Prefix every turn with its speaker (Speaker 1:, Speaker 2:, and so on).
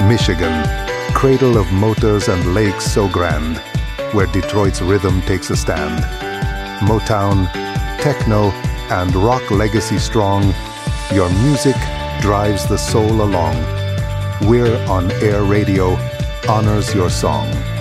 Speaker 1: Michigan, cradle of motors and lakes so grand, where Detroit's rhythm takes a stand. Motown, techno, and rock legacy strong, your music drives the soul along. We're on Air Radio, honors your song.